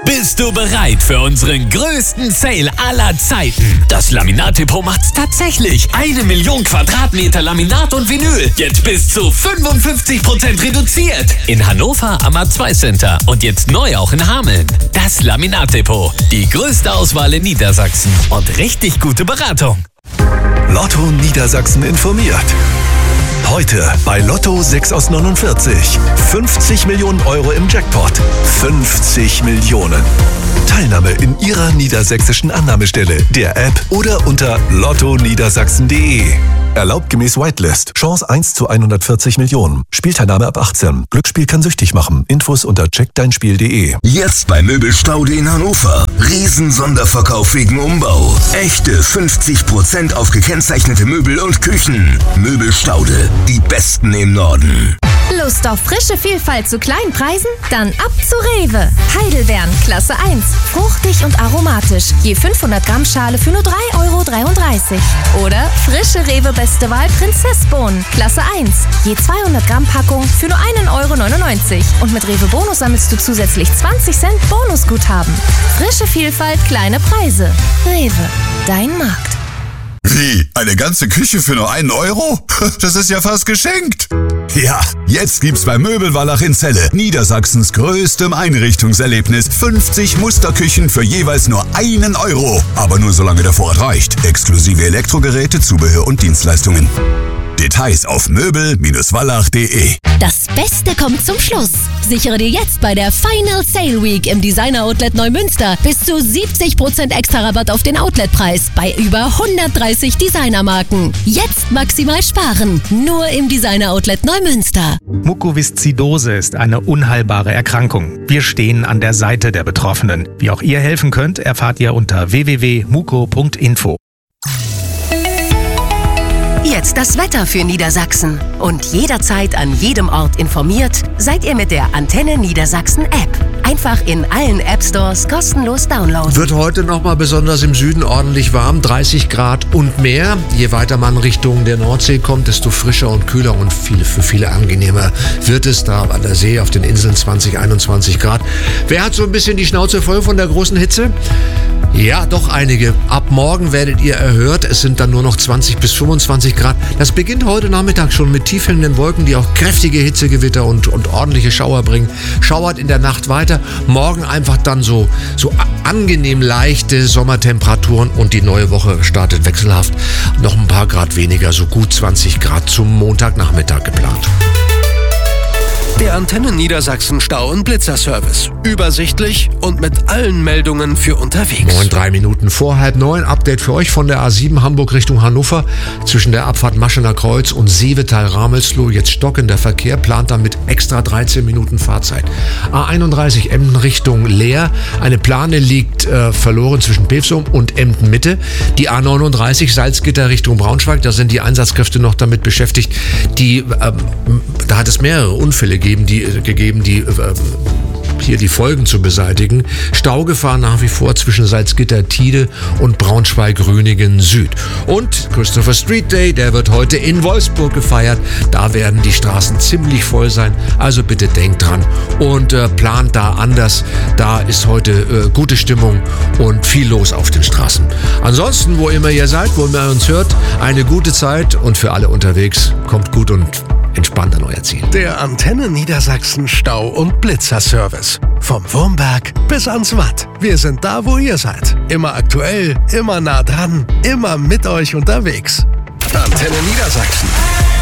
Bist du bereit für unseren größten Sale aller Zeiten? Das Laminat-Depot macht's tatsächlich. 1 Million Quadratmeter Laminat und Vinyl. Jetzt bis zu 55% reduziert. In Hannover am A2 Center und jetzt neu auch in Hameln. Das Laminat-Depot. Die größte Auswahl in Niedersachsen und richtig gute Beratung. Lotto Niedersachsen informiert. Heute bei Lotto 6 aus 49. 50 Millionen Euro im Jackpot. 50 Millionen. Teilnahme in Ihrer niedersächsischen Annahmestelle, der App oder unter lottoniedersachsen.de. Erlaubt gemäß Whitelist. Chance 1 zu 140 Millionen. Spielteilnahme ab 18. Glücksspiel kann süchtig machen. Infos unter checkdeinspiel.de. Jetzt bei Möbelstaude in Hannover. Riesen-Sonderverkauf wegen Umbau. Echte 50% auf gekennzeichnete Möbel und Küchen. Möbelstaude. Die besten im Norden. Lust auf frische Vielfalt zu kleinen Preisen? Dann ab zu Rewe. Heidelbeeren, Klasse 1. Fruchtig und aromatisch. Je 500 Gramm Schale für nur 3,33 €. Oder frische Rewe Beste Wahl Prinzessbohnen, Klasse 1. Je 200 Gramm Packung für nur 1,99 €. Und mit Rewe Bonus sammelst du zusätzlich 20 Cent Bonusguthaben. Frische Vielfalt, kleine Preise. Rewe, dein Markt. Wie? Eine ganze Küche für nur 1 €? Das ist ja fast geschenkt. Ja, jetzt gibt's bei Möbelwallach in Celle Niedersachsens größtem Einrichtungserlebnis 50 Musterküchen für jeweils nur 1 €. Aber nur solange der Vorrat reicht. Exklusive Elektrogeräte, Zubehör und Dienstleistungen. Details auf möbel-wallach.de. Das Beste kommt zum Schluss. Sichere dir jetzt bei der Final Sale Week im Designer Outlet Neumünster bis zu 70% extra Rabatt auf den Outletpreis bei über 130 Designermarken. Jetzt maximal sparen. Nur im Designer Outlet Neumünster. Mukoviszidose ist eine unheilbare Erkrankung. Wir stehen an der Seite der Betroffenen. Wie auch ihr helfen könnt, erfahrt ihr unter www.muko.info. Jetzt das Wetter für Niedersachsen. Und jederzeit an jedem Ort informiert, seid ihr mit der Antenne Niedersachsen App. Einfach in allen App-Stores kostenlos downloaden. Wird heute nochmal besonders im Süden ordentlich warm, 30 Grad und mehr. Je weiter man Richtung der Nordsee kommt, desto frischer und kühler und für viele angenehmer wird es. Da an der See auf den Inseln 20, 21 Grad. Wer hat so ein bisschen die Schnauze voll von der großen Hitze? Ja, doch einige. Ab morgen werdet ihr erhört. Es sind dann nur noch 20 bis 25 Grad. Das beginnt heute Nachmittag schon mit tiefhängenden Wolken, die auch kräftige Hitzegewitter und ordentliche Schauer bringen. Schauert in der Nacht weiter. Morgen einfach dann so angenehm leichte Sommertemperaturen und die neue Woche startet wechselhaft. Noch ein paar Grad weniger, so gut 20 Grad zum Montagnachmittag geplant. Der Antenne Niedersachsen Stau- und Blitzerservice. Übersichtlich und mit allen Meldungen für unterwegs. 3 Minuten vor 8:30. Update für euch von der A7 Hamburg Richtung Hannover. Zwischen der Abfahrt Maschener Kreuz und Seevetal-Ramelsloh jetzt stockender Verkehr. Plant damit extra 13 Minuten Fahrzeit. A31 Emden Richtung Leer. Eine Plane liegt verloren zwischen Pevsum und Emden Mitte. Die A39 Salzgitter Richtung Braunschweig. Da sind die Einsatzkräfte noch damit beschäftigt. Da hat es mehrere Unfälle gegeben, die hier die Folgen zu beseitigen. Staugefahr nach wie vor zwischen Salzgitter-Tide und Braunschweig-Rünigen Süd. Und Christopher Street Day, der wird heute in Wolfsburg gefeiert. Da werden die Straßen ziemlich voll sein. Also bitte denkt dran und plant da anders. Da ist heute gute Stimmung und viel los auf den Straßen. Ansonsten, wo immer ihr seid, wo ihr uns hört, eine gute Zeit und für alle unterwegs, kommt gut und entspannt an euer Ziel. Der Antenne Niedersachsen Stau- und Blitzerservice. Vom Wurmberg bis ans Watt. Wir sind da, wo ihr seid. Immer aktuell, immer nah dran, immer mit euch unterwegs. Antenne Niedersachsen.